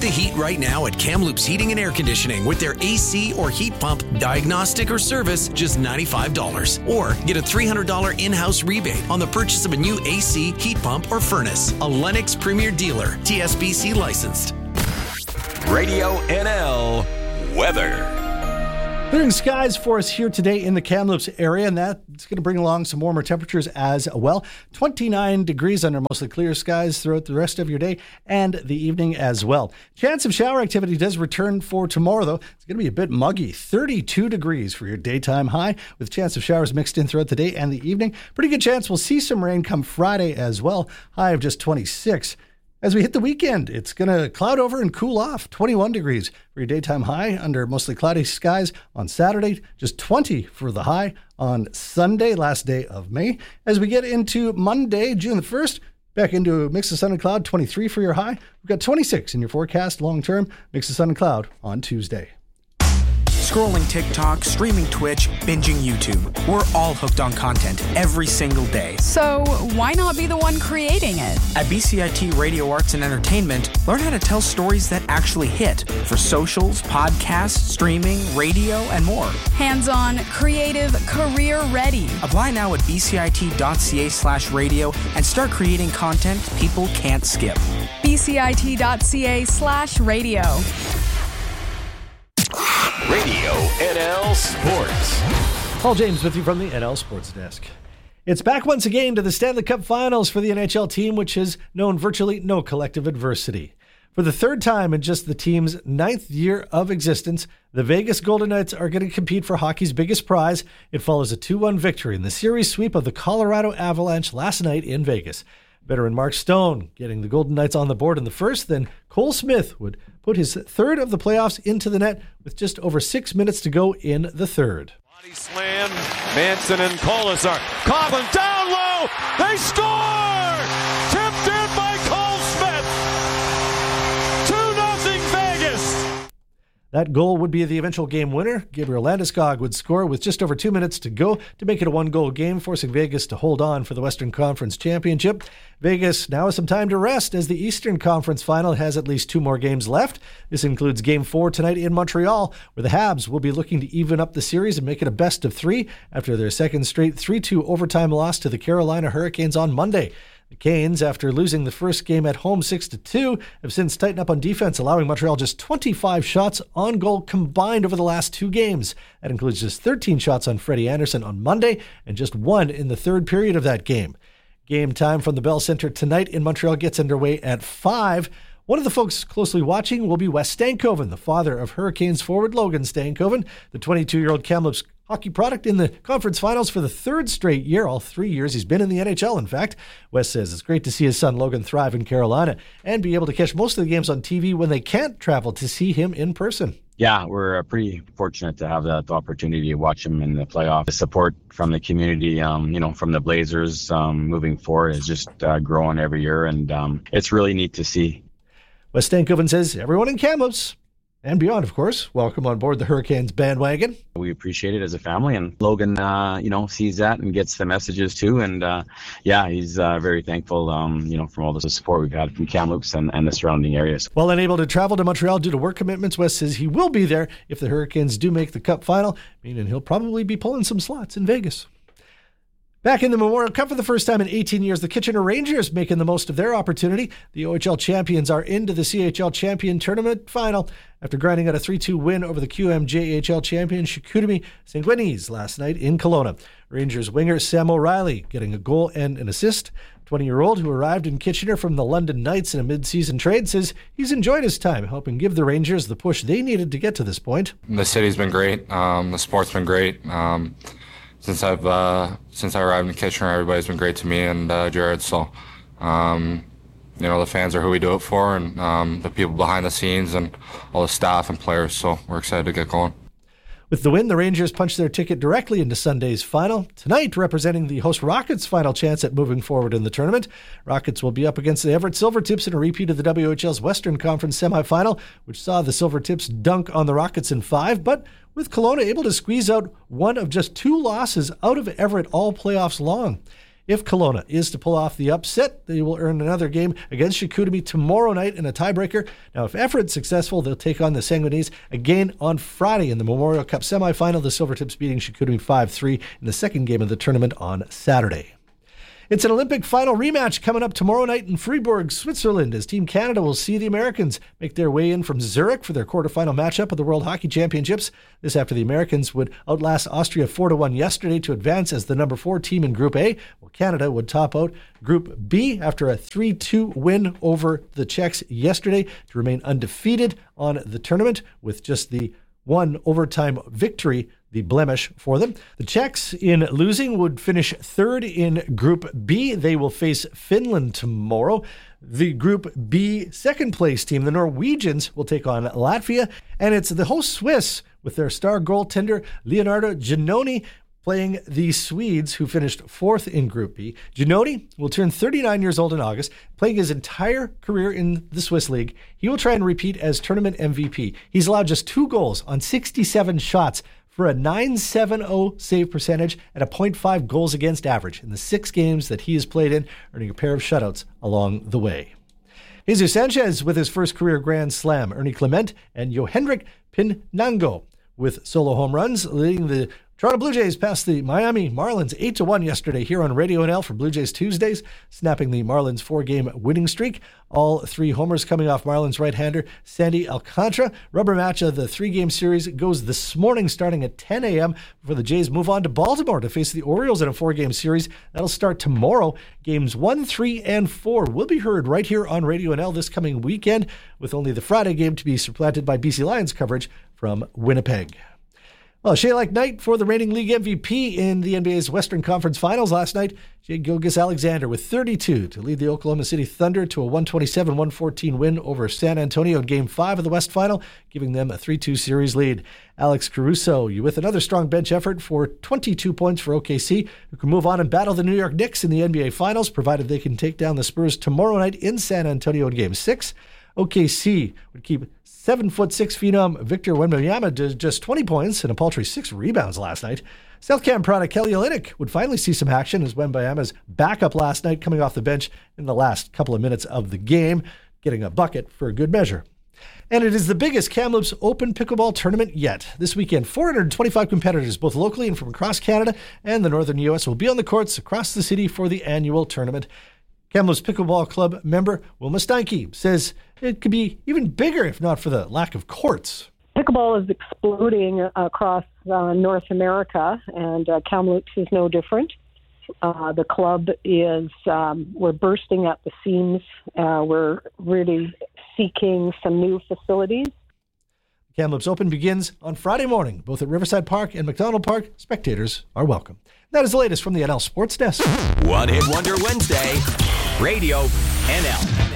heat right now at Kamloops Heating and Air Conditioning with their AC or heat pump diagnostic or service, just $95. Or get a $300 in-house rebate on the purchase of a new AC, heat pump, or furnace. A Lennox Premier Dealer, TSBC licensed. Radio NL weather. Clearing skies for us here today in the Kamloops area, and that's going to bring along some warmer temperatures as well. 29 degrees under mostly clear skies throughout the rest of your day and the evening as well. Chance of shower activity does return for tomorrow, though. It's going to be a bit muggy. 32 degrees for your daytime high, with chance of showers mixed in throughout the day and the evening. Pretty good chance we'll see some rain come Friday as well. High of just 26. As we hit the weekend, it's going to cloud over and cool off. 21 degrees for your daytime high under mostly cloudy skies on Saturday. Just 20 for the high on Sunday, last day of May. As we get into Monday, June the 1st, back into a mix of sun and cloud, 23 for your high. We've got 26 in your forecast long-term, mix of sun and cloud on Tuesday. Scrolling TikTok, streaming Twitch, binging YouTube. We're all hooked on content every single day. So why not be the one creating it? At BCIT Radio Arts and Entertainment, learn how to tell stories that actually hit for socials, podcasts, streaming, radio, and more. Hands-on, creative, career-ready. Apply now at bcit.ca/radio and start creating content people can't skip. bcit.ca/radio. Radio NL Sports. Paul James with you from the NL Sports Desk. It's back once again to the Stanley Cup Finals for the NHL team, which has known virtually no collective adversity. For the third time in just the team's 9th year of existence, the Vegas Golden Knights are going to compete for hockey's biggest prize. It follows a 2-1 victory in the series sweep of the Colorado Avalanche last night in Vegas. Veteran Mark Stone getting the Golden Knights on the board in the first, then Cole Smith would put his third of the playoffs into the net with just over 6 minutes to go in the third. Body slam, Manson and Colasar. Coughlin down low, they score! Tipped in by Cole Smith. 2-0 Vegas. That goal would be the eventual game winner. Gabriel Landeskog would score with just over 2 minutes to go to make it a one-goal game, forcing Vegas to hold on for the Western Conference Championship. Vegas now has some time to rest as the Eastern Conference Final has at least 2 more games left. This includes Game 4 tonight in Montreal, where the Habs will be looking to even up the series and make it a best of 3 after their second straight 3-2 overtime loss to the Carolina Hurricanes on Monday. The Canes, after losing the first game at home 6-2, have since tightened up on defense, allowing Montreal just 25 shots on goal combined over the last 2 games. That includes just 13 shots on Freddie Anderson on Monday and just 1 in the third period of that game. Game time from the Bell Center tonight in Montreal gets underway at 5. One of the folks closely watching will be Wes Stankoven, the father of Hurricanes forward Logan Stankoven, the 22-year-old Kamloops hockey product in the conference finals for the 3rd straight year. All 3 years he's been in the NHL, in fact. Wes says it's great to see his son Logan thrive in Carolina and be able to catch most of the games on TV when they can't travel to see him in person. Yeah, we're pretty fortunate to have the opportunity to watch him in the playoffs. The support from the community, from the Blazers moving forward is just growing every year, and it's really neat to see. Wes Stankoven says everyone in Kamloops and beyond, of course, welcome on board the Hurricanes bandwagon. We appreciate it as a family, and Logan, sees that and gets the messages too. And he's very thankful, from all the support we've had from Kamloops and the surrounding areas. While unable to travel to Montreal due to work commitments, Wes says he will be there if the Hurricanes do make the Cup final, meaning he'll probably be pulling some slots in Vegas. Back in the Memorial Cup for the first time in 18 years, the Kitchener Rangers making the most of their opportunity. The OHL champions are into the CHL champion tournament final after grinding out a 3-2 win over the QMJHL champion Chicoutimi Sanguinese last night in Kelowna. Rangers winger Sam O'Reilly getting a goal and an assist. 20-year-old who arrived in Kitchener from the London Knights in a mid-season trade says he's enjoyed his time, helping give the Rangers the push they needed to get to this point. The city's been great. The sport's been great. Since I arrived in Kitchener, everybody's been great to me and Jared. So, the fans are who we do it for, and the people behind the scenes and all the staff and players. So we're excited to get going. With the win, the Rangers punched their ticket directly into Sunday's final. Tonight, representing the host Rockets' final chance at moving forward in the tournament. Rockets will be up against the Everett Silvertips in a repeat of the WHL's Western Conference semifinal, which saw the Silvertips dunk on the Rockets in 5, but with Kelowna able to squeeze out one of just 2 losses out of Everett all playoffs long. If Kelowna is to pull off the upset, they will earn another game against Chicoutimi tomorrow night in a tiebreaker. Now, if Everett's successful, they'll take on the Sanguinese again on Friday in the Memorial Cup semifinal. The Silvertips beating Chicoutimi 5-3 in the second game of the tournament on Saturday. It's an Olympic final rematch coming up tomorrow night in Fribourg, Switzerland, as Team Canada will see the Americans make their way in from Zurich for their quarterfinal matchup of the World Hockey Championships. This after the Americans would outlast Austria 4-1 yesterday to advance as the number 4 team in Group A, while Canada would top out Group B after a 3-2 win over the Czechs yesterday to remain undefeated on the tournament with just the one overtime victory, the blemish for them. The Czechs, in losing, would finish third in Group B. They will face Finland tomorrow. The Group B second place team, the Norwegians, will take on Latvia. And it's the host Swiss with their star goaltender Leonardo Giannoni playing the Swedes, who finished fourth in Group B. Giannoni will turn 39 years old in August, playing his entire career in the Swiss League. He will try and repeat as tournament MVP. He's allowed just 2 goals on 67 shots for a .970 save percentage and a .5 goals against average in the 6 games that he has played in, earning a pair of shutouts along the way. Jesus Sanchez with his first career Grand Slam, Ernie Clement and Yohendrick Pinango with solo home runs, leading the Toronto Blue Jays past the Miami Marlins 8-1 yesterday here on Radio NL for Blue Jays Tuesdays, snapping the Marlins 4-game winning streak. All 3 homers coming off Marlins right-hander Sandy Alcantara. Rubber match of the 3-game series goes this morning starting at 10 a.m. before the Jays move on to Baltimore to face the Orioles in a 4-game series. That'll start tomorrow. Games 1, 3, and 4 will be heard right here on Radio NL this coming weekend, with only the Friday game to be supplanted by BC Lions coverage from Winnipeg. Well, Shea-like night for the reigning league MVP in the NBA's Western Conference Finals last night. Shai Gilgeous-Alexander with 32 to lead the Oklahoma City Thunder to a 127-114 win over San Antonio in Game 5 of the West Final, giving them a 3-2 series lead. Alex Caruso with another strong bench effort for 22 points for OKC, who can move on and battle the New York Knicks in the NBA Finals, provided they can take down the Spurs tomorrow night in San Antonio in Game 6. OKC would keep 7'6" phenom Victor Wembanyama to just 20 points and a paltry 6 rebounds last night. South Cam product Kelly Olynyk would finally see some action as Wembanyama's backup last night, coming off the bench in the last couple of minutes of the game, getting a bucket for a good measure. And it is the biggest Kamloops Open Pickleball tournament yet. This weekend, 425 competitors, both locally and from across Canada and the northern U.S., will be on the courts across the city for the annual tournament. Kamloops Pickleball Club member Wilma Steinke says it could be even bigger if not for the lack of courts. Pickleball is exploding across North America, and Kamloops is no different. The club is, we're bursting at the seams. We're really seeking some new facilities. Kamloops Open begins on Friday morning, both at Riverside Park and McDonald Park. Spectators are welcome. That is the latest from the NL Sports Desk. One Hit Wonder Wednesday, Radio NL.